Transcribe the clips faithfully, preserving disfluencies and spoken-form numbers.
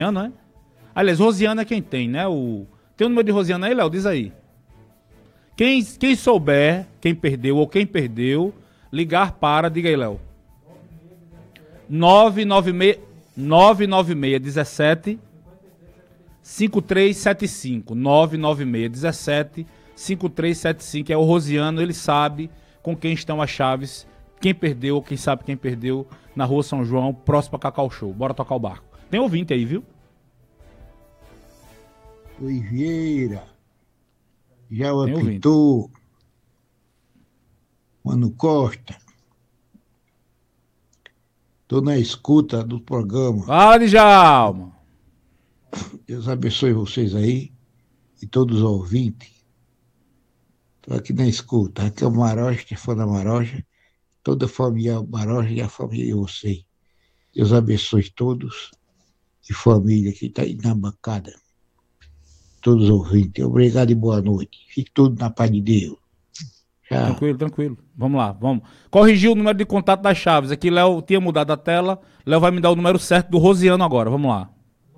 né? Aliás, Rosiana é quem tem, né? O... Tem o número de Rosiana aí, Léo? Diz aí. Quem, quem souber, quem perdeu ou quem perdeu, ligar para, diga aí, Léo. nove nove seis, nove nove seis, dezessete, cinco três sete cinco. nove nove seis, dezessete, cinco três sete cinco. É o Rosiano, ele sabe com quem estão as chaves, quem perdeu ou quem sabe quem perdeu na Rua São João, próximo a Cacau Show. Bora tocar o barco. Tem ouvinte aí, viu? Oi, Vieira. Já o apitou. Mano Costa. Tô na escuta do programa. Fala, Djalma. Deus abençoe vocês aí e todos os ouvintes. Tô aqui na escuta. Aqui é o Maroja, que é fã da Maroja. Toda a família Maroja e a família de vocês. Deus abençoe todos e família que está aí na bancada. Todos os ouvintes. Obrigado e boa noite. Fique tudo na paz de Deus. Tchau. Tranquilo, tranquilo. Vamos lá, vamos. Corrigir o número de contato das chaves. Aqui, Léo tinha mudado a tela. Léo vai me dar o número certo do Rosiano agora. Vamos lá.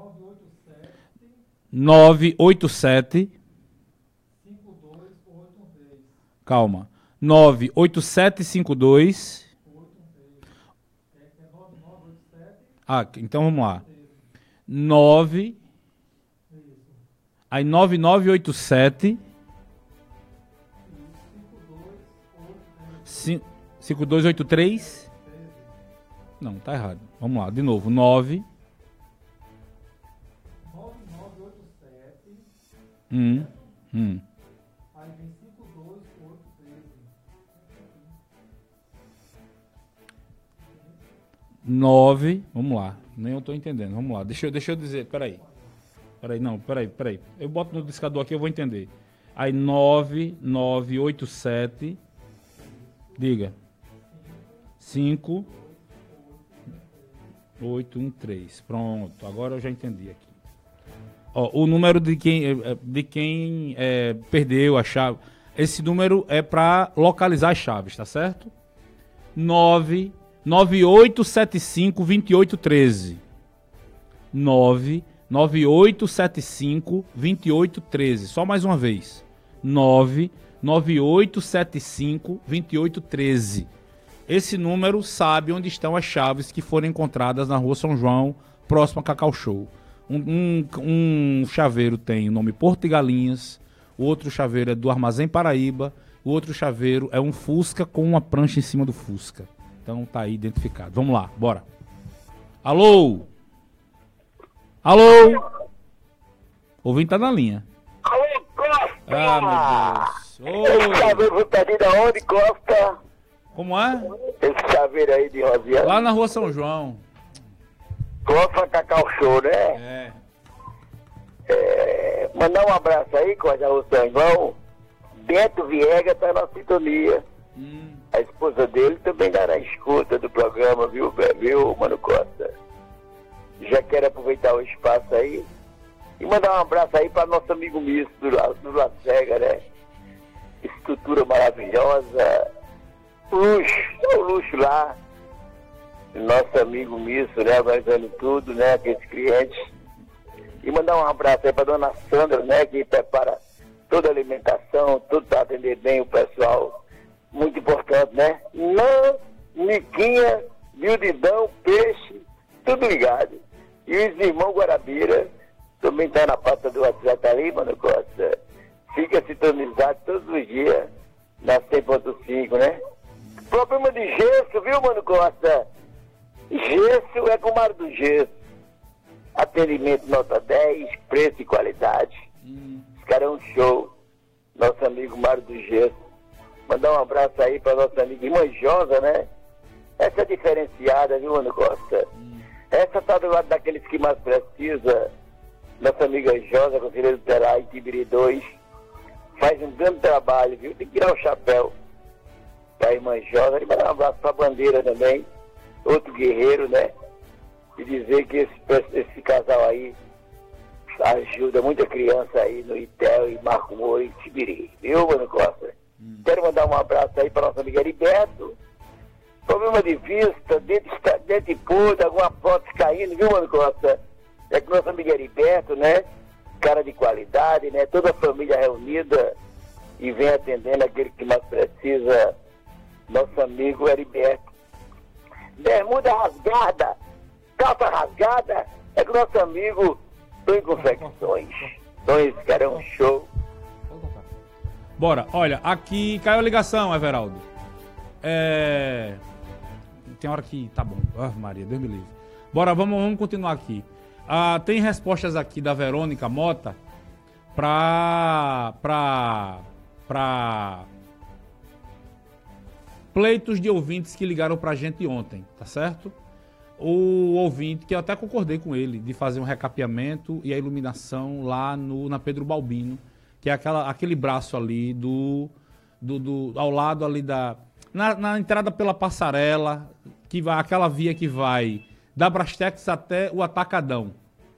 nove oito sete. Calma. nove oito sete cinco dois. Ah, então vamos lá. nove. Aí nove nove oito sete. cinco dois oito três. Não, tá errado. Vamos lá, de novo. nove. Hum, hum. Aí vem cinco dois oito três. nove. Vamos lá. Nem eu tô entendendo. Vamos lá. Deixa eu, deixa eu dizer. Peraí. Peraí, não. Peraí, peraí. Eu boto no discador aqui, eu vou entender. Aí nove nove oito sete. Diga. cinco oito um três. Pronto. Agora eu já entendi aqui. Ó, o número de quem, de quem é, perdeu a chave. Esse número é para localizar as chaves, tá certo? nove nove oito sete cinco dois oito um três. nove nove oito sete cinco dois oito um três. Só mais uma vez. nove nove oito sete cinco dois oito um três. Esse número sabe onde estão as chaves que foram encontradas na Rua São João, próximo a Cacau Show. Um, um, um chaveiro tem o nome Porto e Galinhas, o outro chaveiro é do Armazém Paraíba, o outro chaveiro é um Fusca com uma prancha em cima do Fusca. Então tá aí identificado. Vamos lá, bora. Alô? Alô? O ouvinte tá na linha. Alô, Costa! Ah, meu Deus. Esse chaveiro tá de onde, Costa? Como é? Esse chaveiro aí de Rosiana. Lá na Rua São João. Costa Cacau Show, né? É. É, mandar um abraço aí, Costa da Rua São João. Beto Viegas tá na sintonia. Hum. A esposa dele também tá na escuta do programa, viu, viu, Mano Costa? Já quero aproveitar o espaço aí e mandar um abraço aí para nosso amigo Misso do, do La Cega, né? Estrutura maravilhosa, luxo, o luxo lá. Nosso amigo Misso, né? Organizando tudo, né? Aqueles clientes. E mandar um abraço aí para dona Sandra, né? Que prepara toda a alimentação, tudo para atender bem o pessoal. Muito importante, né? Não, miquinha, miudidão, peixe, tudo ligado. E os irmãos Guarabira também tá na pasta do WhatsApp ali, Mano Costa. Fica sintonizado todos os dias na cem ponto cinco, né? Problema de gesso, viu, Mano Costa? Gesso é com o Mário do Gesso. Atendimento nota dez, preço e qualidade. Hum. Os caras é um show. Nosso amigo Mário do Gesso. Mandar um abraço aí para nossa amiga irmã Josa, né? Essa é diferenciada, viu, Mano Costa? Hum. Essa tá do lado daqueles que mais precisa. Nossa amiga Josa, conselheiro tutelar em Tibiri dois. Faz um grande trabalho, viu? Tem que tirar o chapéu pra irmã Josa. E mandar um abraço pra Bandeira também. Outro guerreiro, né? E dizer que esse, esse casal aí ajuda muita criança aí no Itel e Marco Moura em Tibiri. Viu, Mano Costa? Hum. Quero mandar um abraço aí pra nossa amiga Heriberto. Problema de vista, dente, dente podre, alguma prótese caindo, viu, Mano Costa? É que nosso amigo Heriberto, né? Cara de qualidade, né? Toda a família reunida e vem atendendo aquele que mais precisa, nosso amigo Heriberto. Bermuda rasgada, calça rasgada, é que nosso amigo Tonho Confecções. Tonho, esse cara é um show. Bora, olha, aqui caiu a ligação, Everaldo. É... Tem hora que tá bom. Ah, Maria, Deus me livre. Bora, vamos, vamos continuar aqui. Ah, tem respostas aqui da Verônica Mota para para para pleitos de ouvintes que ligaram pra gente ontem, tá certo? O ouvinte, que eu até concordei com ele, de fazer um recapeamento e a iluminação lá no, na Pedro Balbino, que é aquela, aquele braço ali do, do, do ao lado ali da na, na entrada pela passarela, que vai, aquela via que vai da Brastex até o Atacadão.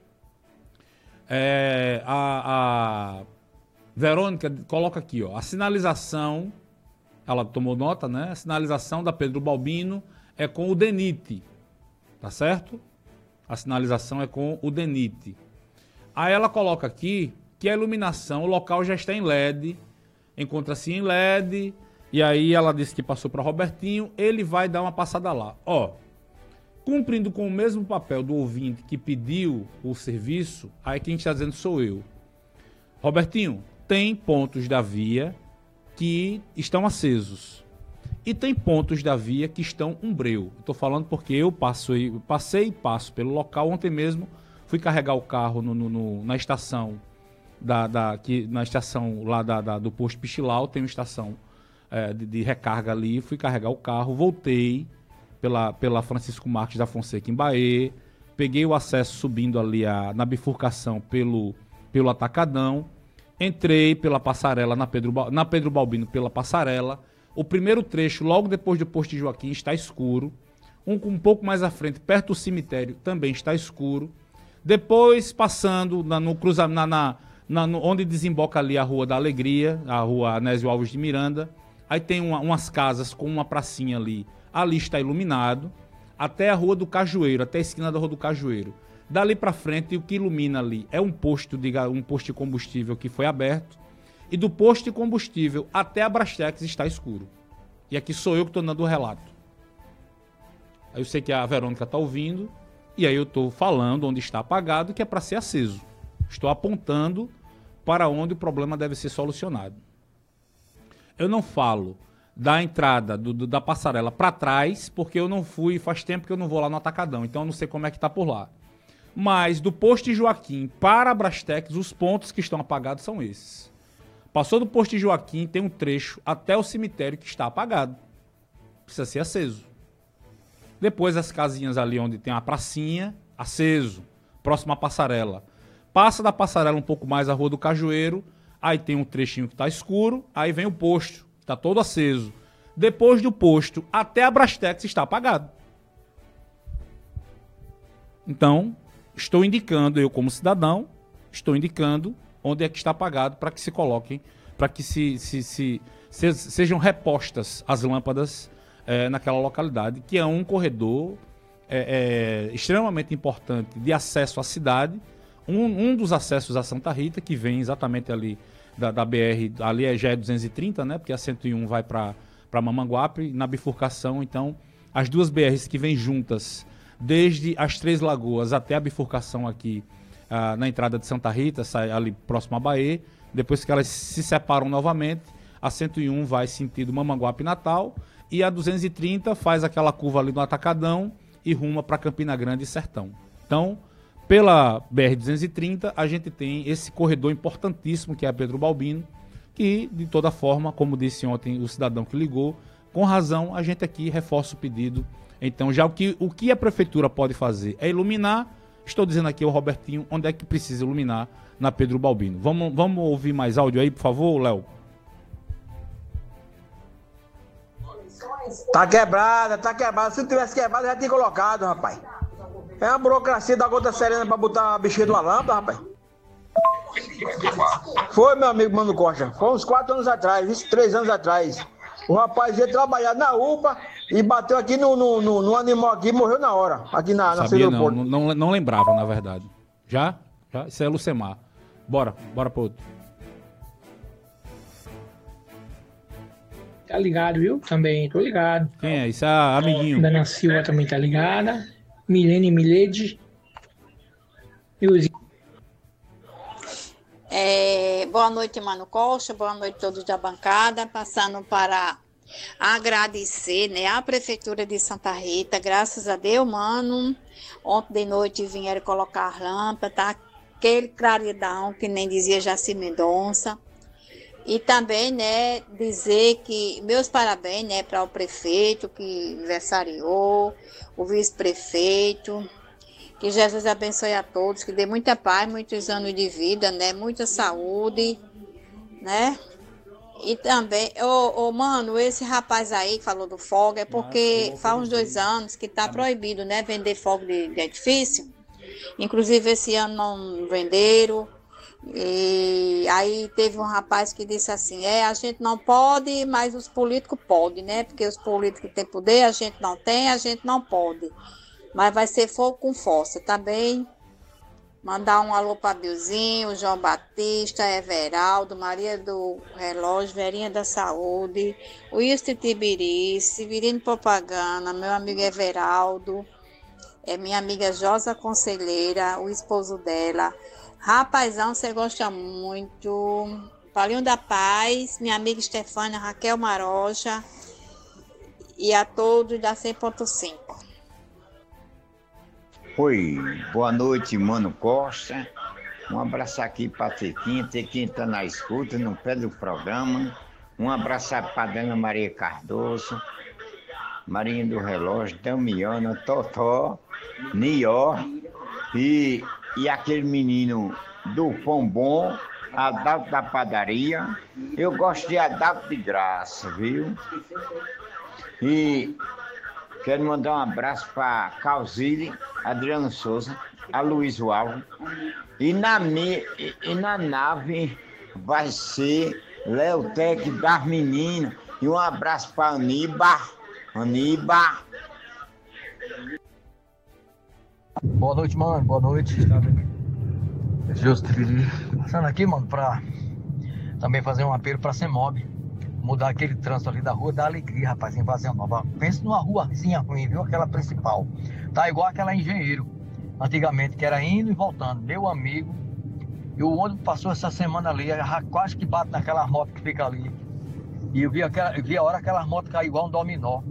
É, a, a Verônica coloca aqui, ó, a sinalização, ela tomou nota, né? A sinalização da Pedro Balbino é com o DENIT, tá certo? A sinalização é com o DENIT. Aí ela coloca aqui que a iluminação, o local já está em L E D, encontra-se em L E D, e aí ela disse que passou para Robertinho, ele vai dar uma passada lá. Ó, cumprindo com o mesmo papel do ouvinte que pediu o serviço, aí quem está dizendo sou eu. Robertinho, tem pontos da via que estão acesos e tem pontos da via que estão umbreu. Estou falando porque eu passo, passei e passo pelo local. Ontem mesmo fui carregar o carro no, no, no, na estação da, da, que, na estação lá da, da, do posto Pichilau, tem uma estação é, de, de recarga ali. Fui carregar o carro, voltei pela, pela Francisco Marques da Fonseca em Bahia, peguei o acesso subindo ali a, na bifurcação pelo, pelo Atacadão, entrei pela passarela na Pedro, na Pedro Balbino pela passarela. O primeiro trecho, logo depois do posto de Joaquim, está escuro. Um, um pouco mais à frente, perto do cemitério, também está escuro. Depois, passando na, no cruzamento, na, na, na, no, onde desemboca ali a Rua da Alegria, a Rua Anésio Alves de Miranda, aí tem uma, umas casas com uma pracinha ali. Ali está iluminado, até a Rua do Cajueiro, até a esquina da Rua do Cajueiro. Dali para frente, o que ilumina ali é um posto, de, um posto de combustível que foi aberto. E do posto de combustível até a Brastex está escuro. E aqui sou eu que estou dando o relato. Aí eu sei que a Verônica está ouvindo. E aí eu estou falando onde está apagado, que é para ser aceso. Estou apontando para onde o problema deve ser solucionado. Eu não falo da entrada do, do, da passarela para trás, porque eu não fui, faz tempo que eu não vou lá no Atacadão. Então eu não sei como é que está por lá. Mas do posto de Joaquim para a Brastex, os pontos que estão apagados são esses. Passou do posto de Joaquim, tem um trecho até o cemitério que está apagado. Precisa ser aceso. Depois as casinhas ali onde tem a pracinha, aceso. Próxima à passarela. Passa da passarela um pouco mais a Rua do Cajueiro, aí tem um trechinho que está escuro, aí vem o posto, está todo aceso. Depois do posto até a Brastex está apagado. Então, estou indicando, eu como cidadão, estou indicando onde é que está apagado para que se coloquem, para que se, se, se, se, sejam repostas as lâmpadas é, naquela localidade, que é um corredor é, é, extremamente importante de acesso à cidade, um, um dos acessos a Santa Rita, que vem exatamente ali da, da B R, ali é, já é duzentos e trinta, né, porque a cento e um vai para Mamanguape, na bifurcação, então as duas B Rs que vêm juntas, desde as Três Lagoas até a bifurcação aqui, Ah, na entrada de Santa Rita, sai ali próximo a Bahia. Depois que elas se separam novamente, a cento e um vai sentido Mamanguape e Natal, e a duzentos e trinta faz aquela curva ali no Atacadão e ruma para Campina Grande e Sertão. Então, pela B R duzentos e trinta, a gente tem esse corredor importantíssimo que é a Pedro Balbino, que de toda forma, como disse ontem o cidadão que ligou, com razão, a gente aqui reforça o pedido. Então, já o que, o que a prefeitura pode fazer é iluminar. Estou dizendo aqui ao Robertinho onde é que precisa iluminar na Pedro Balbino. Vamos, vamos ouvir mais áudio aí, por favor, Léo? Tá quebrada, tá quebrada. Se não tivesse quebrado, já tinha colocado, rapaz. É uma burocracia da gota serena pra botar a bichinha de uma lâmpada, rapaz. Foi, meu amigo Mano Costa. Foi uns quatro anos atrás, vinte e três anos atrás. O rapaz ia trabalhar na U P A e bateu aqui no, no, no, no animal aqui e morreu na hora, aqui na, na Sabia não, não, não lembrava, na verdade. Já? Já? Isso é Lucemar. Bora, bora pro outro. Tá ligado, viu? Também, tô ligado. Quem é? Isso é amiguinho. Dana Silva também tá ligada. Milene Milede. E os... É, boa noite, Mano Costa. Boa noite a todos da bancada. Passando para agradecer, né, a Prefeitura de Santa Rita. Graças a Deus, mano. Ontem de noite vieram colocar lâmpada, tá? Aquele claridão que nem dizia Jaci Mendonça. E também, né, dizer que meus parabéns, né, para o prefeito que aniversariou, o vice-prefeito, que Jesus abençoe a todos, que dê muita paz, muitos anos de vida, né, muita saúde, né, e também, ô, ô mano, esse rapaz aí que falou do fogo, é porque faz uns dois anos que tá proibido, né, vender fogo de, de artifício, inclusive esse ano não venderam. E aí teve um rapaz que disse assim, é, a gente não pode, mas os políticos podem, né? Porque os políticos têm poder, a gente não tem, a gente não pode. Mas vai ser fogo com força, tá bem? Mandar um alô para Bilzinho, João Batista, Everaldo, Maria do Relógio, Verinha da Saúde, Wilson Tibiri, Severino Propaganda, meu amigo Everaldo, é minha amiga Josa Conselheira, o esposo dela. Rapazão, você gosta muito. Paulinho da Paz, minha amiga Estefânia, Raquel Maroja e a todos da cem ponto cinco. Oi, boa noite, Mano Costa. Um abraço aqui para Tequinha. Tequinha está na escuta, no pé do programa. Um abraço para Dana Maria Cardoso, Marinha do Relógio, Damiana, Totó, Nió e... E aquele menino do Pão Bom, Adalto da Padaria. Eu gosto de Adalto de Graça, viu? E quero mandar um abraço para Causile, Adriano Souza, a Luiz Alves. E na, e, e na nave vai ser Leotec das Meninas. E um abraço para Aníbar. Aníbar. Boa noite, mano. Boa noite. Justo, passando aqui, mano, pra também fazer um apelo pra CEMOB. Mudar aquele trânsito ali da rua da Alegria, rapaz, em Vazia Nova. Pense numa ruazinha ruim, viu? Aquela principal. Tá igual aquela Engenheiro, antigamente, que era indo e voltando. Meu amigo. E o ônibus passou essa semana ali, quase que bate naquela moto que fica ali. E eu vi, aquela, eu vi a hora que aquelas motos caíram igual um dominó.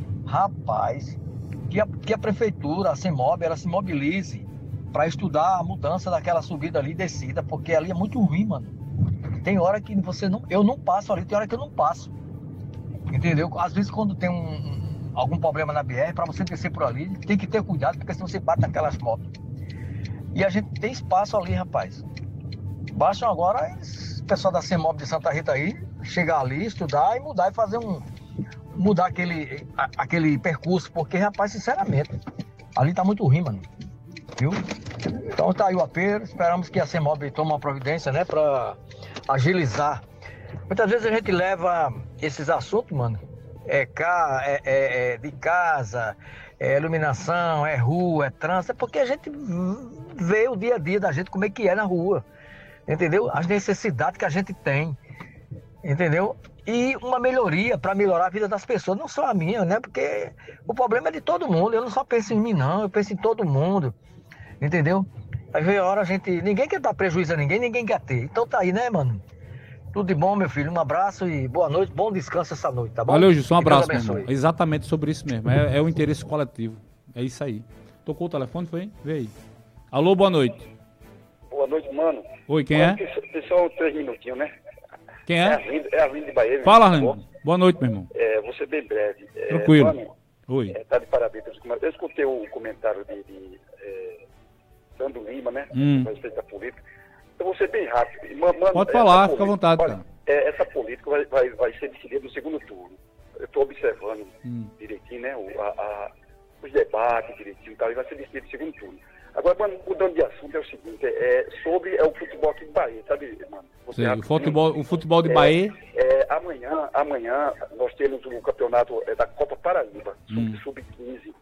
Rapaz. Que a, que a prefeitura, a CEMOB, ela se mobilize para estudar a mudança daquela subida ali e descida, porque ali é muito ruim, mano. Tem hora que você não, eu não passo ali, tem hora que eu não passo, entendeu? Às vezes quando tem um, algum problema na B R, para você descer por ali, tem que ter cuidado, porque senão você bate naquelas motos. E a gente tem espaço ali, rapaz. Basta agora o pessoal da CEMOB de Santa Rita aí, chegar ali, estudar e mudar e fazer um... mudar aquele, a, aquele percurso, porque, rapaz, sinceramente, ali tá muito ruim, mano, viu? Então tá aí o apelo, esperamos que a CEMOB tome uma providência, né, pra agilizar. Muitas vezes a gente leva esses assuntos, mano, é, ca, é, é, é de casa, é iluminação, é rua, é trânsito, é porque a gente vê o dia a dia da gente, como é que é na rua, entendeu? As necessidades que a gente tem, entendeu? E uma melhoria para melhorar a vida das pessoas, não só a minha, né? Porque o problema é de todo mundo. Eu não só penso em mim, não. Eu penso em todo mundo. Entendeu? Aí vem a hora a gente... Ninguém quer dar prejuízo a ninguém, ninguém quer ter. Então tá aí, né, mano? Tudo de bom, meu filho. Um abraço e boa noite. Bom descanso essa noite, tá bom? Valeu, Gilson. Um abraço, meu irmão. Exatamente sobre isso mesmo. É, é o interesse coletivo. É isso aí. Tocou o telefone, foi? Vê aí. Alô, boa noite. Boa noite, mano. Oi, quem é? Só três minutinhos, né? Quem é? É Arlindo, é Arlindo de Bahia. Fala, Arlindo. Boa noite, meu irmão. É, vou ser bem breve. É, Tranquilo. Mano, Oi. É, tá de parabéns pelos comentários. Eu escutei o comentário de, de é, Sandro Lima, né? Hum. A respeito da política. Eu vou ser bem rápido. Mano, Pode falar, fica à política, vontade, olha, cara. É, essa política vai, vai, vai ser decidida no segundo turno. Eu estou observando hum. direitinho, né? O, a, a, os debates direitinho e tal, e vai ser decidido no segundo turno. Agora, mano, mudando de assunto, é o seguinte, é sobre é o futebol aqui de Bahia, sabe, mano? Sim, o, futebol, o futebol de Bahia... É, é, amanhã, amanhã nós temos o campeonato é, da Copa Paraíba, hum. sub quinze,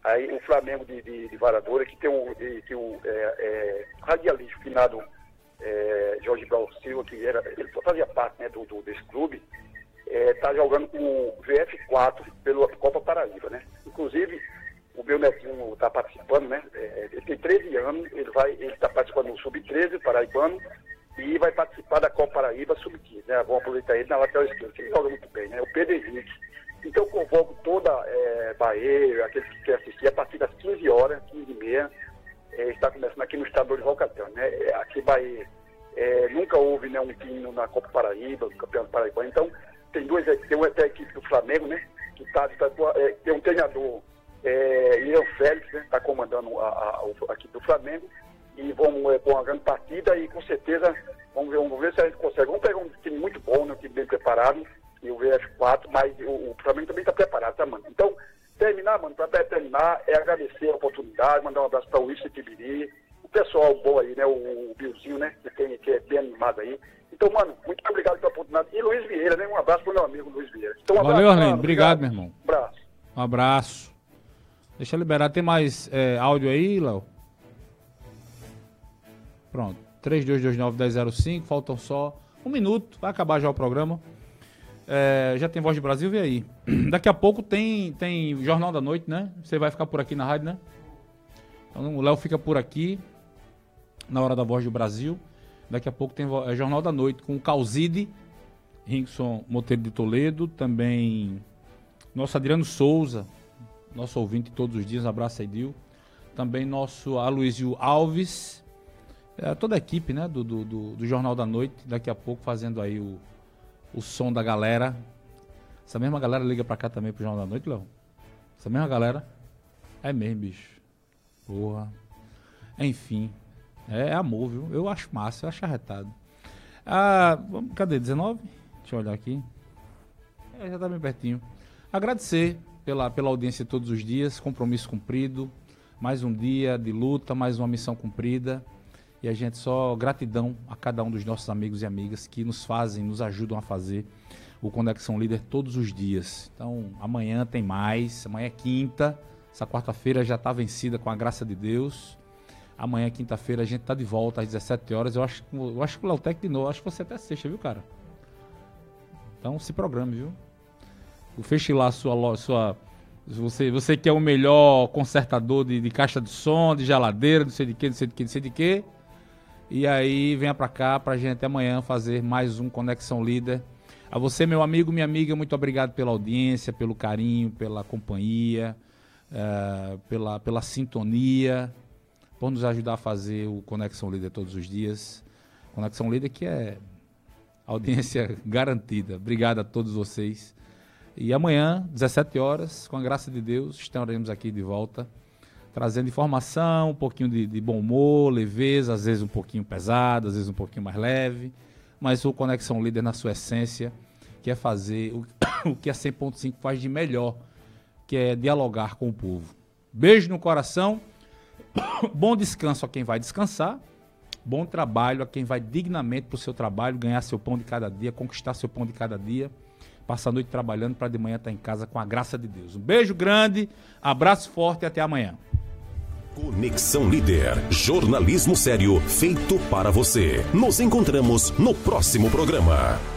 Aí o Flamengo de, de, de Varadora, que tem um, de, que o é, é, radialista finado é, Jorge Brau Silva, que era, ele fazia parte, né, do, do, desse clube, está é, jogando com o V F quatro pela Copa Paraíba, né? Inclusive, o meu netinho está participando, né? É, ele tem treze anos, ele vai, ele está participando do sub treze paraibano e vai participar da Copa Paraíba sub quinze, né? Vamos aproveitar ele na lateral esquerda, ele joga muito bem, né? O Pedro Henrique. Então, eu convoco toda é, Bahia, aqueles que querem assistir, a partir das quinze horas, quinze e meia, é, está começando aqui no estado de Rocatã, né? É, aqui Bahia, é, nunca houve, né, um time na Copa Paraíba, no Campeonato Paraibano. Então, tem duas, tem uma até equipe do Flamengo, né? Que tá, tá, é, tem um treinador, é, Ian Félix, né? Está comandando a, a, a equipe do Flamengo. E vamos é, com uma grande partida e com certeza vamos ver, vamos ver se a gente consegue. Vamos pegar um time muito bom, né? Um time bem preparado. E o V F quatro, mas o, o Flamengo também está preparado, tá, mano? Então, terminar, mano, para terminar, é agradecer a oportunidade, mandar um abraço para o Wilson Tibiri, o pessoal bom aí, né? O, o Biozinho, né? Que, tem, que é bem animado aí. Então, mano, muito obrigado pela oportunidade. E Luiz Vieira, né? Um abraço para o meu amigo Luiz Vieira. Então, um abraço, valeu, Arlindo. Mano, obrigado, obrigado, meu irmão. Um abraço. Um abraço. Deixa eu liberar. Tem mais é, áudio aí, Léo? Pronto. três dois dois nove, um zero zero cinco. Faltam só um minuto. Vai acabar já o programa. É, já tem Voz do Brasil, vê aí. Daqui a pouco tem, tem Jornal da Noite, né? Você vai ficar por aqui na rádio, né? Então o Léo fica por aqui na hora da Voz do Brasil. Daqui a pouco tem é, Jornal da Noite com o Calzide, Rinkson Monteiro de Toledo, também nosso Adriano Souza, nosso ouvinte todos os dias, um abraço aí, Dil. Também nosso Aloysio Alves, é, toda a equipe, né, do, do, do, do Jornal da Noite, daqui a pouco fazendo aí o o som da galera. Essa mesma galera liga pra cá também pro Jornal da Noite, Léo? Essa mesma galera? É mesmo, bicho. Porra. Enfim. É, é amor, viu? Eu acho massa, eu acho arretado. Ah, cadê? dezenove? Deixa eu olhar aqui. É, já tá bem pertinho. Agradecer pela, pela audiência todos os dias, compromisso cumprido. Mais um dia de luta, mais uma missão cumprida. E a gente só gratidão a cada um dos nossos amigos e amigas que nos fazem, nos ajudam a fazer o Conexão Líder todos os dias. Então, amanhã tem mais, amanhã é quinta, essa quarta-feira já está vencida com a graça de Deus. Amanhã, quinta-feira, a gente está de volta às dezessete horas. Eu acho, eu acho que o Leotec de novo, acho que você até sexta, viu, cara? Então, se programe, viu? Feche lá a sua loja, sua... Você, você que é o melhor consertador de, de caixa de som, de geladeira, não sei de que, não sei de que, não sei de que. E aí, venha pra cá pra gente amanhã fazer mais um Conexão Líder. A você, meu amigo, minha amiga, muito obrigado pela audiência, pelo carinho, pela companhia, uh, pela, pela sintonia, por nos ajudar a fazer o Conexão Líder todos os dias. Conexão Líder que é audiência garantida. Obrigado a todos vocês. E amanhã, dezessete horas, com a graça de Deus, estaremos aqui de volta, trazendo informação, um pouquinho de, de bom humor, leveza, às vezes um pouquinho pesado, às vezes um pouquinho mais leve, mas o Conexão Líder na sua essência, que é fazer o, o que a cem ponto cinco faz de melhor, que é dialogar com o povo. Beijo no coração, bom descanso a quem vai descansar, bom trabalho a quem vai dignamente para o seu trabalho, ganhar seu pão de cada dia, conquistar seu pão de cada dia, passar a noite trabalhando para de manhã estar em casa com a graça de Deus. Um beijo grande, abraço forte e até amanhã. Conexão Líder, jornalismo sério feito para você. Nos encontramos no próximo programa.